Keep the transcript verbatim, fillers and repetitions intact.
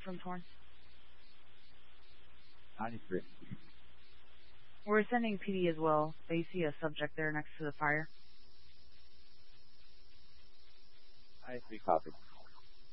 from Torrance? ninety-three. We're sending P D as well. They see a subject there next to the fire. ninety-three copy.